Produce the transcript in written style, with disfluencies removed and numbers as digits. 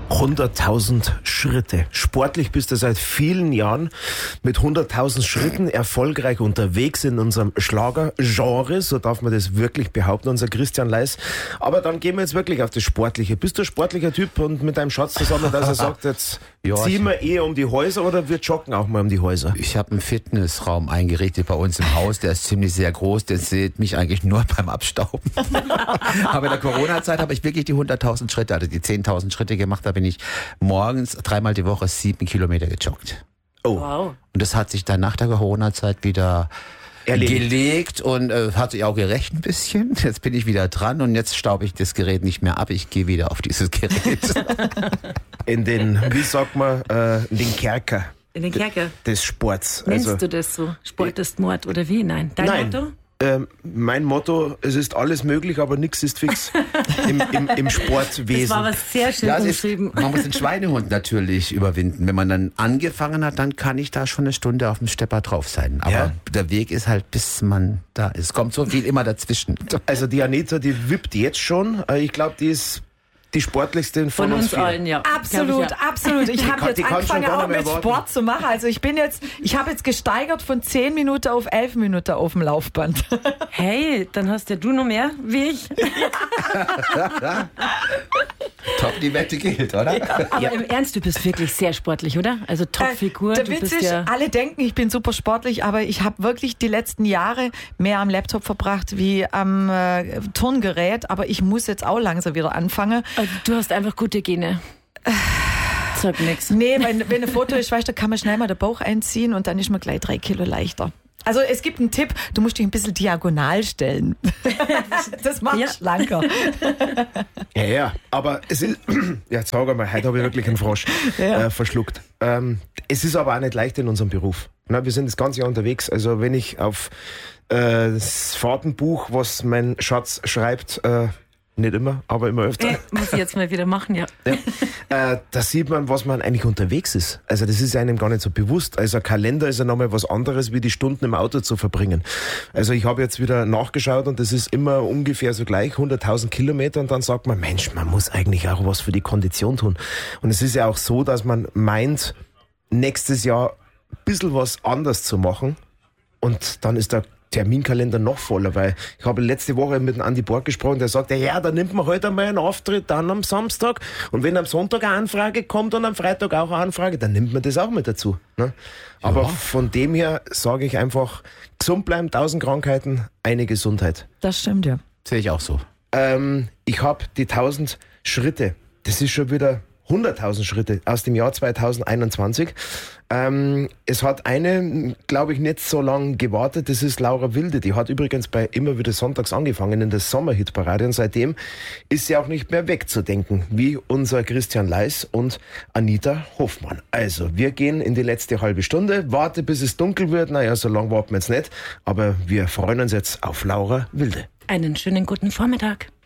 100.000 Schritte. Sportlich bist du seit vielen Jahren mit 100.000 Schritten erfolgreich unterwegs in unserem Schlagergenre. So darf man das wirklich behaupten, unser Christian Leis. Aber dann gehen wir jetzt wirklich auf das Sportliche. Bist du ein sportlicher Typ und mit deinem Schatz zusammen, dass er sagt, jetzt ziehen wir eher um die Häuser oder wir joggen auch mal um die Häuser? Ich habe einen Fitnessraum eingerichtet bei uns im Haus. Der ist ziemlich sehr groß. Der sieht mich eigentlich nur beim Abstauben. Aber in der Corona-Zeit habe ich wirklich die 100.000 Schritte, also die 10.000 Schritte gemacht. Da bin ich morgens 3-mal die Woche 7 Kilometer gejoggt. Oh. Wow. Und das hat sich dann nach der Corona-Zeit wieder gelegt und hat sich auch gerecht ein bisschen. Jetzt bin ich wieder dran und jetzt staube ich das Gerät nicht mehr ab. Ich gehe wieder auf dieses Gerät. In den, wie sagt man, in den Kerker. In den Kerker. Des Sports. Nennst du das so? Sport ist Mord oder wie? Nein. Dein Motto? Mein Motto, es ist alles möglich, aber nichts ist fix im Sportwesen. Das war was sehr schön umschrieben. Man muss den Schweinehund natürlich überwinden. Wenn man dann angefangen hat, dann kann ich da schon eine Stunde auf dem Stepper drauf sein. Aber der Weg ist halt, bis man da ist. Kommt so viel immer dazwischen. Also die Anita, die wippt jetzt schon. Ich glaube, die ist die sportlichste von uns allen, ja. Absolut, absolut. Ich habe jetzt angefangen auch mit Sport zu machen. Also ich habe jetzt gesteigert von 10 Minuten auf 11 Minuten auf dem Laufband. Hey, dann hast ja du noch mehr wie ich. Top, die Wette gilt, oder? Ja, aber im Ernst, du bist wirklich sehr sportlich, oder? Also Topfigur. Der Witz ist, alle denken, ich bin super sportlich, aber ich habe wirklich die letzten Jahre mehr am Laptop verbracht wie am Turngerät. Aber ich muss jetzt auch langsam wieder anfangen. Also, du hast einfach gute Gene. Sag nix. Nee, wenn ein Foto ist, weißt du, da kann man schnell mal den Bauch einziehen und dann ist man gleich 3 Kilo leichter. Also es gibt einen Tipp, du musst dich ein bisschen diagonal stellen. Das macht schlanker. Ja, aber es ist, jetzt sag mal, heute habe ich wirklich einen Frosch verschluckt. Es ist aber auch nicht leicht in unserem Beruf. Na, wir sind das ganze Jahr unterwegs. Also wenn ich auf das Fahrtenbuch, was mein Schatz schreibt, nicht immer, aber immer öfter. Muss ich jetzt mal wieder machen, ja. Da sieht man, was man eigentlich unterwegs ist. Also das ist einem gar nicht so bewusst. Also ein Kalender ist ja nochmal was anderes, wie die Stunden im Auto zu verbringen. Also ich habe jetzt wieder nachgeschaut und das ist immer ungefähr so gleich, 100.000 Kilometer und dann sagt man, Mensch, man muss eigentlich auch was für die Kondition tun. Und es ist ja auch so, dass man meint, nächstes Jahr ein bisschen was anders zu machen und dann ist der Terminkalender noch voller, weil ich habe letzte Woche mit dem Andi Borg gesprochen, der sagte, ja, da nimmt man heute einmal einen Auftritt, dann am Samstag und wenn am Sonntag eine Anfrage kommt und am Freitag auch eine Anfrage, dann nimmt man das auch mit dazu. Ne? Aber von dem her sage ich einfach, gesund bleiben, 1000 Krankheiten, eine Gesundheit. Das stimmt, ja. Sehe ich auch so. Ich habe die 1000 Schritte, das ist schon wieder 100.000 Schritte aus dem Jahr 2021. Es hat eine, glaube ich, nicht so lange gewartet. Das ist Laura Wilde. Die hat übrigens bei Immer wieder Sonntags angefangen in der Sommerhitparade. Und seitdem ist sie auch nicht mehr wegzudenken, wie unser Christian Leis und Anita Hoffmann. Also, wir gehen in die letzte halbe Stunde. Warte, bis es dunkel wird. Naja, so lange warten wir jetzt nicht. Aber wir freuen uns jetzt auf Laura Wilde. Einen schönen guten Vormittag.